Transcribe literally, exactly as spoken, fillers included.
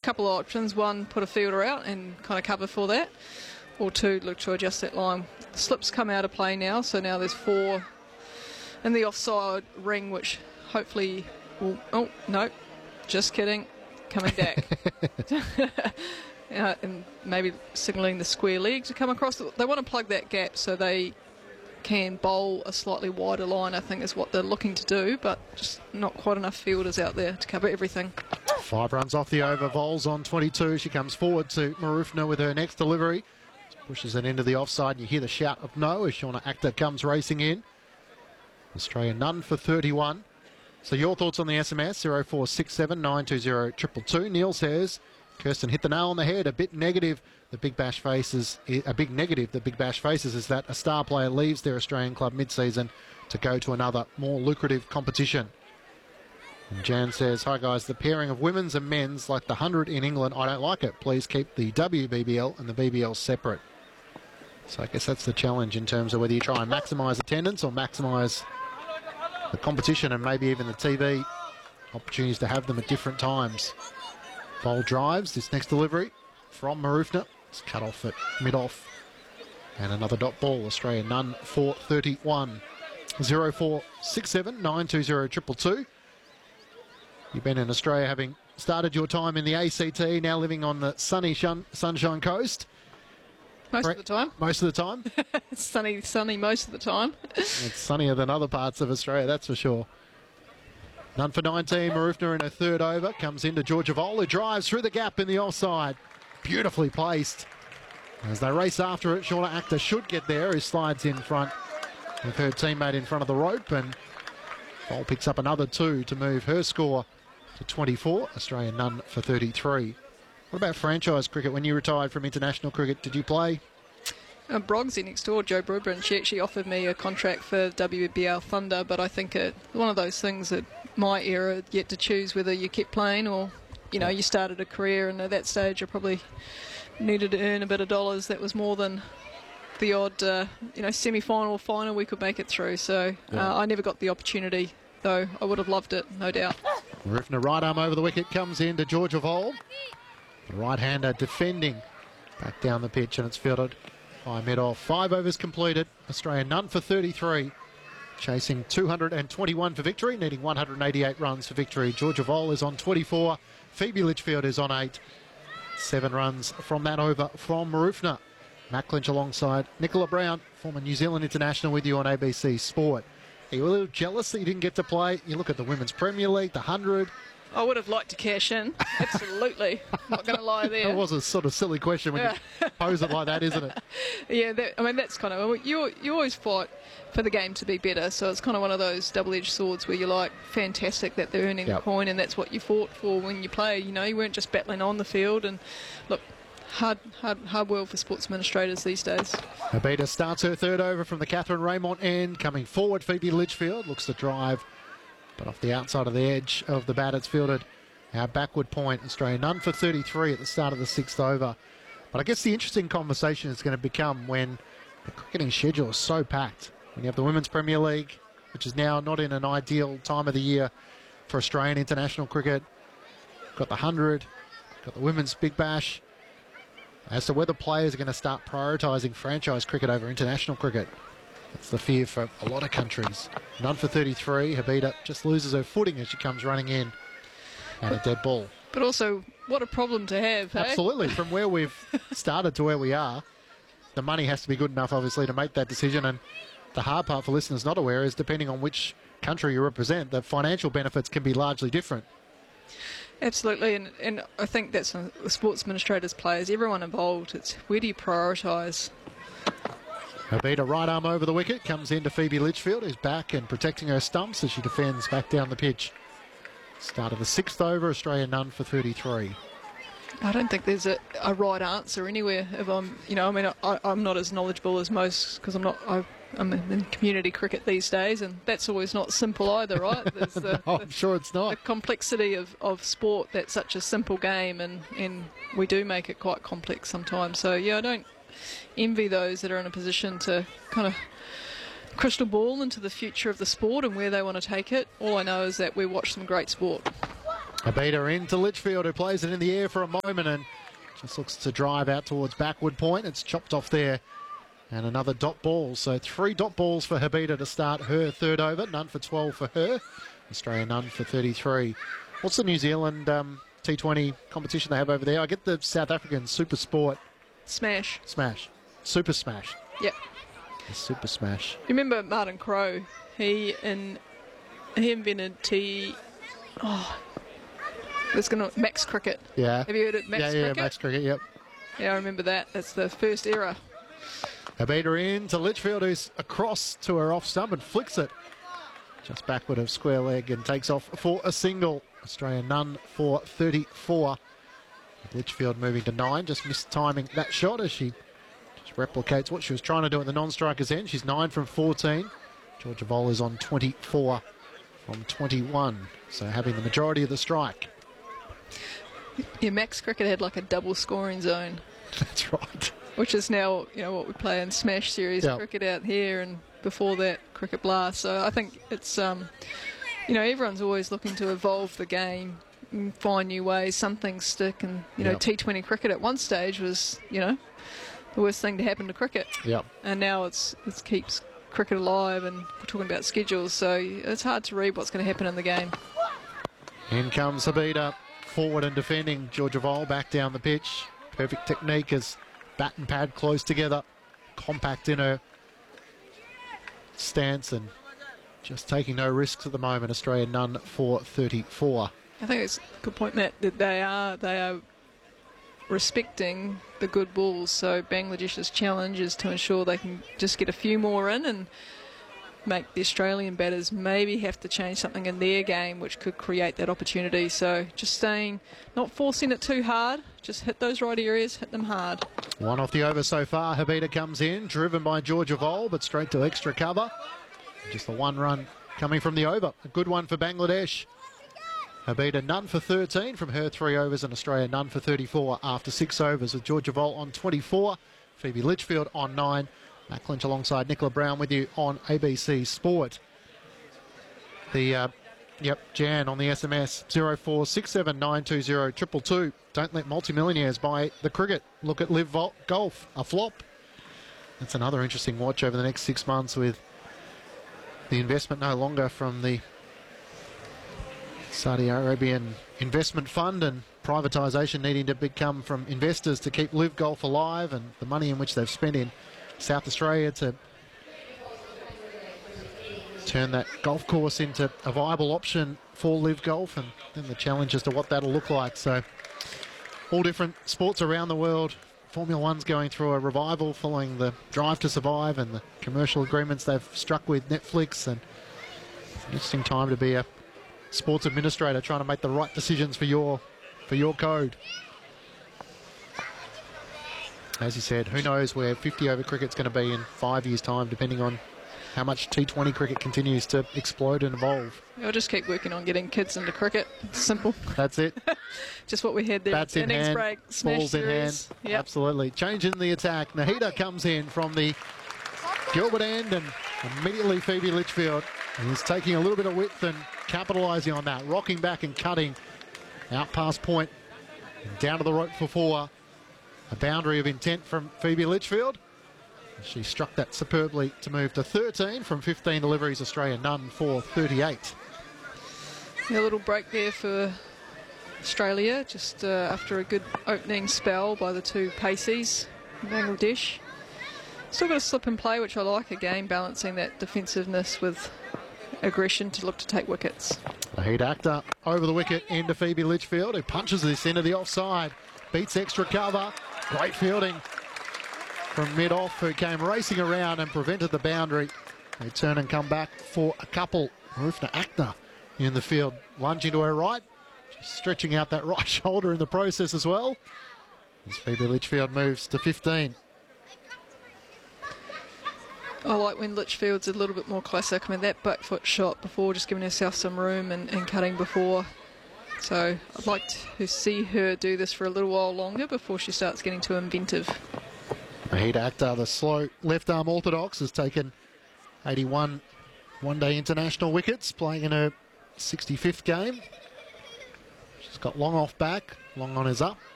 couple of options. One, put a fielder out and kind of cover for that. Or two, look to adjust that line. The slips come out of play now, so now there's four in the offside ring, which hopefully will... Oh, no, just kidding. Coming back. uh, and maybe signalling the square leg to come across. They want to plug that gap so they can bowl a slightly wider line, I think is what they're looking to do, but just not quite enough fielders out there to cover everything. Five runs off the over. Vols on twenty-two. She comes forward to Marufna with her next delivery. Pushes it into the offside, and you hear the shout of no as Shauna Akhter comes racing in. Australia none for thirty-one. So your thoughts on the S M S, zero four six seven nine two zero two two two. Neil says, Kirsten hit the nail on the head, a bit negative. The Big Bash faces, a big negative the Big Bash faces is that a star player leaves their Australian club mid-season to go to another, more lucrative competition. And Jan says, hi guys, the pairing of women's and men's like the one hundred in England, I don't like it. Please keep the W B B L and the B B L separate. So I guess that's the challenge in terms of whether you try and maximise attendance or maximise the competition and maybe even the T V opportunities to have them at different times. Vol drives this next delivery from Marufna. It's cut off at mid-off. And another dot ball. Australia none for thirty-one. zero four six seven nine two zero two two two. You've been in Australia having started your time in the A C T, now living on the sunny shun Sunshine Coast. Most of the time. Most of the time. It's sunny, sunny most of the time. It's sunnier than other parts of Australia, that's for sure. None for nineteen. Marufna in her third over. Comes into Georgia Vol, who drives through the gap in the offside. Beautifully placed. As they race after it, Shauna Akhter should get there, who slides in front with her teammate in front of the rope. And Vol picks up another two to move her score to twenty-four. Australia none for thirty-three. What about franchise cricket? When you retired from international cricket, did you play? Uh, Brogsy next door, Joe Brubrin, she actually offered me a contract for W B L Thunder, but I think it one of those things that my era, yet to choose whether you kept playing or, you know, you started a career, and at that stage I probably needed to earn a bit of dollars. That was more than the odd, uh, you know, semi-final or final we could make it through. So yeah. uh, I never got the opportunity, though I would have loved it, no doubt. Marufna right arm over the wicket, comes in to Georgia Vol. The right-hander defending back down the pitch, and it's fielded by mid-off. Five overs completed. Australia none for thirty-three. Chasing two hundred twenty-one for victory, needing one hundred eighty-eight runs for victory. Georgia Vol is on twenty-four. Phoebe Litchfield is on eight. Seven runs from that over from Marufna. Matt Clinch alongside Nicola Brown, former New Zealand international, with you on A B C Sport. Are you a little jealous that you didn't get to play? You look at the Women's Premier League, the one hundred. I would have liked to cash in. Absolutely. Not going to lie there. That was a sort of silly question when you pose it like that, isn't it? Yeah, that, I mean, that's kind of... You, you always fight for the game to be better, so it's kind of one of those double-edged swords where you're like, fantastic that they're earning yep. the coin, and that's what you fought for when you play. You know, you weren't just battling on the field. And look, hard hard, hard world for sports administrators these days. Abida starts her third over from the Catherine Raymond end. Coming forward, Phoebe Litchfield looks to drive, but off the outside of the edge of the bat, it's fielded our backward point. Australia none for thirty-three at the start of the sixth over. But I guess the interesting conversation is going to become when the cricketing schedule is so packed. When you have the Women's Premier League, which is now not in an ideal time of the year for Australian international cricket. Got the one hundred, got the Women's Big Bash. As to whether players are going to start prioritising franchise cricket over international cricket. That's the fear for a lot of countries. None for thirty-three. Habida just loses her footing as she comes running in. And a dead ball. But also, what a problem to have, hey? Absolutely. From where we've started to where we are, the money has to be good enough, obviously, to make that decision. And the hard part for listeners not aware is, depending on which country you represent, the financial benefits can be largely different. Absolutely, and, and I think that's uh, sports administrators, players, everyone involved. It's where do you prioritise? Habida right arm over the wicket, comes into Phoebe Litchfield, who's back and protecting her stumps as she defends back down the pitch. Start of the sixth over, Australia none for thirty-three. I don't think there's a, a right answer anywhere. If I'm, you know, I mean, I, I'm not as knowledgeable as most because I'm not. I, I'm in community cricket these days, and that's always not simple either, right? There's the, no, I'm sure it's not. The complexity of, of sport. That's such a simple game, and, and we do make it quite complex sometimes. So yeah, I don't envy those that are in a position to kind of crystal ball into the future of the sport and where they want to take it. All I know is that we watch some great sport. A beater into Litchfield, who plays it in the air for a moment and just looks to drive out towards backward point. It's chopped off there. And another dot ball. So three dot balls for Habita to start her third over. None for twelve for her. Australia none for thirty-three. What's the New Zealand um, T twenty competition they have over there? I get the South African Super Sport. Smash. Smash. Super Smash. Yep. The Super Smash. Remember Martin Crowe? He in he invented T. Oh, it's gonna Max Cricket. Yeah. Have you heard of Max yeah, Cricket? Yeah, Max Cricket. Yep. Yeah, I remember that. That's the first era. Habita in to Litchfield, who's across to her off stump and flicks it just backward of square leg and takes off for a single. Australia none for thirty-four. Litchfield moving to nine, just missed timing that shot as she just replicates what she was trying to do at the non-striker's end. She's nine from fourteen. Georgia Vol is on twenty-four from twenty-one, so having the majority of the strike. Yeah, Max Cricket had like a double scoring zone. That's right. Which is now, you know, what we play in Smash Series yep. cricket out here, and before that, Cricket Blast. So I think it's, um, you know, everyone's always looking to evolve the game, and find new ways. Some things stick, and you know, yep. T twenty cricket at one stage was, you know, the worst thing to happen to cricket. Yep. And now it's it keeps cricket alive, and we're talking about schedules, so it's hard to read what's going to happen in the game. In comes Habita, forward and defending. Georgia Vol back down the pitch. Perfect technique as bat and pad close together, compact in her stance and just taking no risks at the moment. Australia none for thirty-four. I think it's a good point, Matt, that they are they are respecting the good balls. So Bangladesh's challenge is to ensure they can just get a few more in and make the Australian batters maybe have to change something in their game which could create that opportunity. So just staying, not forcing it too hard, just hit those right areas, hit them hard. One off the over so far. Habita comes in, driven by Georgia Vol, but straight to extra cover. Just the one run coming from the over. A good one for Bangladesh. Habita none for thirteen from her three overs, and Australia none for thirty-four after six overs, with Georgia Vol on twenty-four, Phoebe Litchfield on nine. Matt Clinch alongside Nicola Brown with you on A B C Sport. The, uh, yep, Jan on the S M S, zero four six seven nine two zero two two two. Don't let multimillionaires buy the cricket. Look at Live Vol- Golf, a flop. That's another interesting watch over the next six months with the investment no longer from the Saudi Arabian investment fund and privatisation needing to become from investors to keep Live Golf alive, and the money in which they've spent in South Australia to turn that golf course into a viable option for Live Golf, and then the challenge as to what that'll look like. So all different sports around the world. Formula One's going through a revival following the Drive to Survive and the commercial agreements they've struck with Netflix, and it's an interesting time to be a sports administrator trying to make the right decisions for your for your code. As you said, who knows where fifty over cricket's going to be in five years' time, depending on how much T twenty cricket continues to explode and evolve. I'll just keep working on getting kids into cricket. It's simple. That's it. Just what we had there. Bats in innings hand, break, smash balls in hand. series. Yep. Absolutely. Changing the attack. Nahida comes in from the Gilbert end, and immediately Phoebe Litchfield is taking a little bit of width and capitalising on that, rocking back and cutting out past point and down to the rope for four. A boundary of intent from Phoebe Litchfield. She struck that superbly to move to thirteen from fifteen deliveries. Australia none for thirty-eight. A little break there for Australia, just uh, after a good opening spell by the two paceys, Bangladesh. Still got a slip and play, which I like, again, balancing that defensiveness with aggression to look to take wickets. Wahid Akhtar over the wicket into Phoebe Litchfield, who punches this into the offside, beats extra cover. Great fielding from mid-off, who came racing around and prevented the boundary. They turn and come back for a couple. Marufna Akhtar in the field, lunging to her right, just stretching out that right shoulder in the process as well. As Phoebe Litchfield moves to fifteen. I like when Litchfield's a little bit more classic. I mean, that back foot shot before, just giving herself some room and, and cutting before. So I'd like to see her do this for a little while longer before she starts getting too inventive. Wahid Akhtar, the slow left-arm orthodox, has taken eighty-one one-day international wickets, playing in her sixty-fifth game. It's got Long off back. Long on his up.